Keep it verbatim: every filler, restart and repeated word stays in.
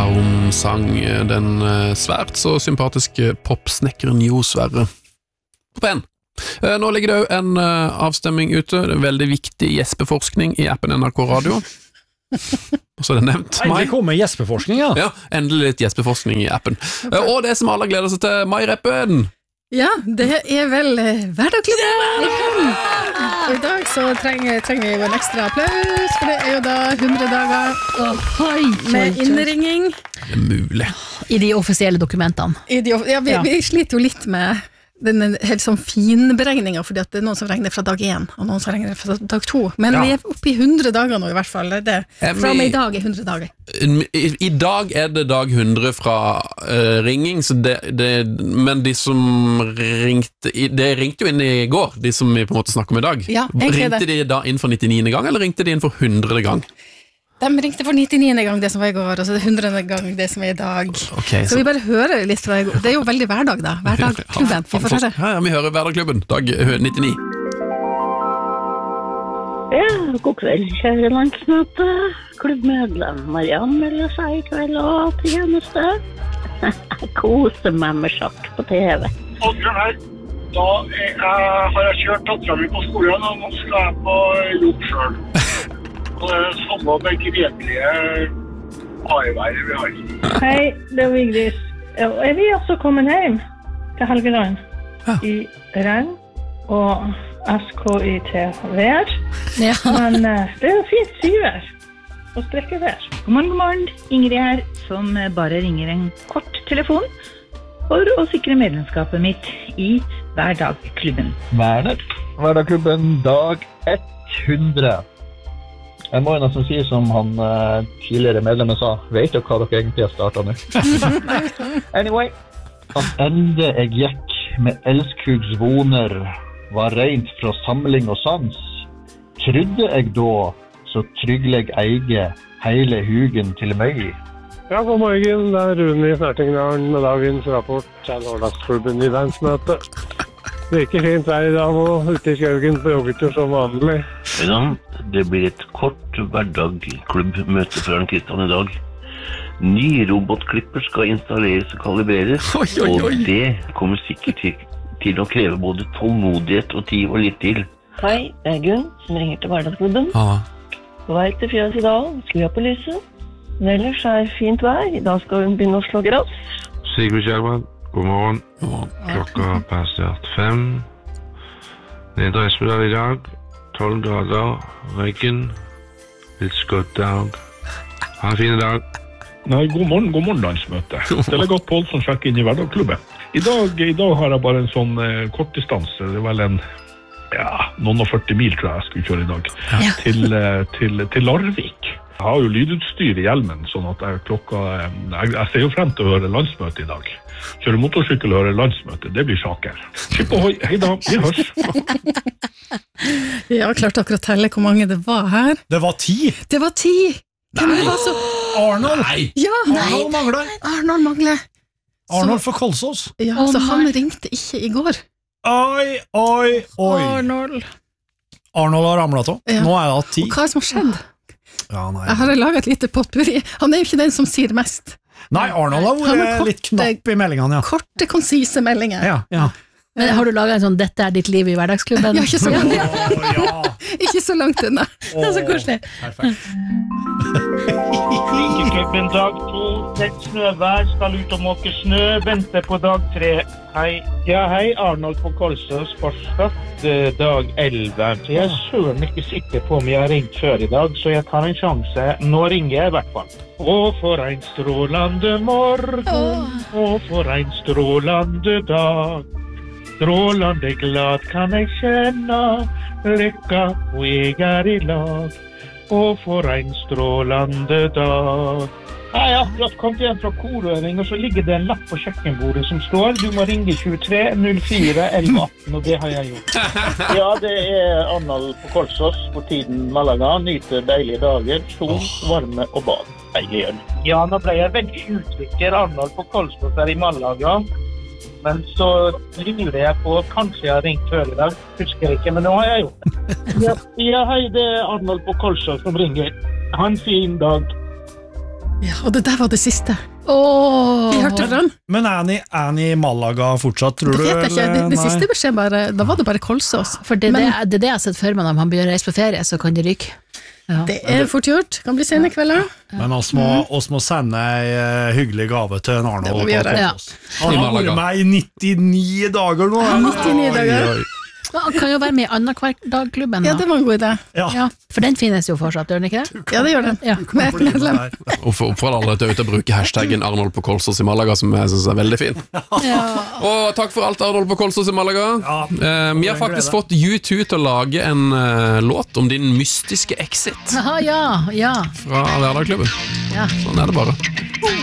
Arm sang den svært så sympatiske popsnekkeren Jo Sverre på pen. Nå ligger det jo en avstemming ute, det er veldig viktig gjespeforskning i appen N R K Radio. Og så er det nevnt Endelig kommer gjespeforskning, ja. Ja, endelig litt gjespeforskning i appen. Og det som alle gleder seg til, Mai-reppen. Ja, det er vel Hverdagsklubben. Og i dag så trenger, trenger vi jo en ekstra applaus, for det er jo da hundre dager med innringing. Det er mulig. I de offisielle dokumentene. I de, ja, vi, vi sliter jo litt med den helt sånn finberegningen, fordi at det er noen som regner fra dag én, og noen som regner fra dag to. Men ja. Vi er oppe i hundre dager nå i hvert fall. Det er fra og med i dag er hundre dager. I, I dag er det dag hundre fra uh, ringing, så det, det, men de som ringte, det ringte jo inn i går, de som vi på en måte snakker om i dag. Ja, ringte de da inn for nittiende gang, eller ringte de inn for hundrede gang? De ringte for nittiende gang det som var i går, og så det hundrede gang det som er i dag. Okay, så. så vi bare hører litt fra i går. Det er jo veldig hverdag da, Hverdagklubben. Vi får høre. Ja, vi hører Hverdagklubben, dag nittini. Ja, god kveld, kjære landsmøte. Klubbmedlem Marianne melder seg i kveld og til tjeneste. Jeg koser meg med sjakk på T V. Adrian her. Da jeg, har jeg kjørt datteren min på skolen, og nå skal jeg på jobb selv. Og det er samme begrepelige A-været vi har. Hei, det er Vigdis. Er vi også kommet hjem til Helgeland ja. I regn og S K I T-vær? Ja. Men det er jo fint syvær og strekkevær. God morgen, god morgen. Ingrid her, som bare ringer en kort telefon for å sikre medlemskapet mitt I Hverdagklubben. Hverdag? Hverdagklubben, dag hundre. Jeg må jo nesten si som han uh, tidligere medlemmet sa, vet dere hva dere egentlig har startet nå? Anyway, at ende jeg gikk med elskhugs voner var rent fra samling og sans. Trodde jeg da, så tryggleg eige hele hugen til meg. Ja, god morgen, det er Rune I Snertingdalen med dagens rapport til Hverdagsklubben I landsmøte. Det er ikke fint vær I dag nå, ute I skjøgen på joggetur som vanlig. Ja, det blir et kort hverdagklubbmøte fra Kristian I dag. Ny robotklipper skal installeres og kalibreres, oi, oi, oi. Og det kommer sikkert til, til å kreve både tålmodighet og tid og litt til. Hei, det er Gunn som ringer til Hverdagsklubben. Ah. På vei til fjøs I dag, skru opp på lyset. Men ellers er fint vær, I dag skal hun begynne å slå grass. Sigurd Kjærmann. God morgen. Klokka har passert fem. Nedre Esmedal I dag. tolv grader. Regn. Litt skøtt dag. Ha en fin dag. Nei, god morgen, god morgen landsmøte. Delegat Pålsson sjekker inn I Hverdagklubben. I dag, I dag har jeg bare en sånn eh, kortdistanse. Det er vel en, ja, noen og førti mil tror jeg jeg skulle kjøre I dag. Ja. Til, eh, til, til Larvik. Jeg har jo lydutstyr I hjelmen, sånn at jeg klokka... Jeg, jeg ser jo frem til å høre landsmøte I dag. Kjøre motorsykkel og høre landsmøte, det blir saker. Skip og hoi, hei da, vi hørs. Ja, klart dere å telle hvor mange det var her. Det var ti. Det var ti. Hvem det var så... Arnold. Nei. Ja, Arnold mangler. Arnold mangler. Arnold for Kolsås. Ja, oh, så han ringte ikke I går. Oi, oi, oi. Arnold. Arnold har ramlet også. Ja. Nå er det ti. Og hva er det som har skjedd? Ja, nei. Jeg har laget et lite potpurri. Han er jo ikke den som sier mest. Nei, Arnold har vært korte, litt knapp I meldingene, ja. Korte, konsise meldinger. Ja, ja. Men har du laget en sånn, dette er ditt liv I hverdagsklubben? Ja, ikke så langt. Oh, ja. Ikke så langt unna. Det er så koselig. Perfekt. Flinkeklubben dag to, sett snøvær, skal ut og måke snø, vente på dag tre. Hei. Ja, hei, Arnold på Kolsås, fortsatt eh, dag elleve. Så jeg er søren ikke sikker på om jeg har ringt før I dag, så jeg tar en sjanse. Nå ringer jeg I hvert fall. Og for en strålande morgen, og for en strålande dag. Strålande glad kan jeg kjenne, lycka og jeg er I lag. Og for en strålande dag. Jeg har akkurat kommet hjem fra korøving, og så ligger det en lapp på kjøkkenbordet som står du må ringe tjuetre null fire elleve atten, og det har jeg gjort. Ja, det er Arnold på Kolsås på tiden Malaga. Nyter deilige dager, sol, varme og bad. Deilig øl. Ja, nå ble jeg veldig utsikker. Arnold på Kolsås er I Malaga. Men så lurer jeg på, kanskje jeg har ringt før I dag, husker ikke, men nå har jeg gjort det. Ja, ja hei, det er Arnold på Kolsås som ringer. Ha en fin dag. Ja, og det der var det siste. Oh. Vi hørte fra han. Men er han, i, er han i Malaga fortsatt, tror det du? Det vet jeg ikke, det, det Nei. siste beskjed bare, da var det bare Kolsås. For det, Men, det, det er det jeg har sett for meg når han begynner å reise på ferie, så kan det ryke. Ja. Det er fort gjort, kan bli sene kvelder. Men oss må, oss må sende ei uh, hyggelig gave til en Arnold. Det må vi gjøre. Ja. Han har vært med i nittini dager nå. nittini dager. Oi, oi. Han kan jo være med i annenhver dag-klubben. Ja, det var en god idé. Ja. Ja, for den finnes jo fortsatt, gjør den ikke det? Ja, det gjør den. Ja. Med et medlem. Og for, for alle til å bruke hashtaggen Arnold på Kolsås i Malaga, som jeg synes er veldig fin. Ja. Og takk for alt, Arnold på Kolsås i Malaga. Ja, eh, vi har faktisk fått U to til å lage en uh, låt om din mystiske exit Aha, ja, ja. fra Hverdagsklubben. Ja. Sånn er det bare.